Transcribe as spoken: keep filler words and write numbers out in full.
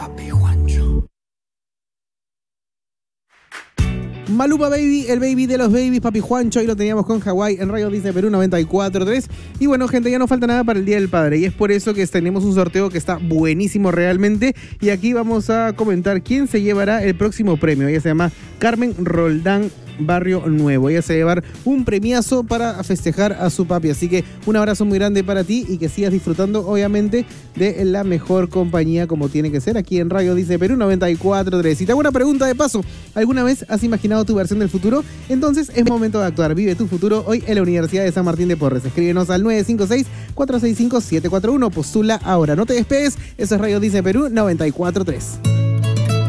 Papi Juancho. Maluma Baby, el baby de los babies, Papi Juancho, y lo teníamos con Hawái en Radio Disney Perú noventa y cuatro punto tres. Y bueno, gente, ya no falta nada para el Día del Padre, y es por eso que tenemos un sorteo que está buenísimo realmente, y aquí vamos a comentar quién se llevará el próximo premio. Ella se llama Carmen Roldán Barrio Nuevo. Ella se va a llevar un premiazo para festejar a su papi, así que un abrazo muy grande para ti y que sigas disfrutando obviamente de la mejor compañía como tiene que ser aquí en Radio Disney Perú noventa y cuatro punto tres. Y te hago una pregunta de paso: ¿alguna vez has imaginado tu versión del futuro? Entonces es momento de actuar. Vive tu futuro hoy en la Universidad de San Martín de Porres. Escríbenos al nueve cinco seis, cuatro seis cinco, siete cuatro uno. Postula ahora. No te despegues. Eso es Radio Disney Perú noventa y cuatro punto tres.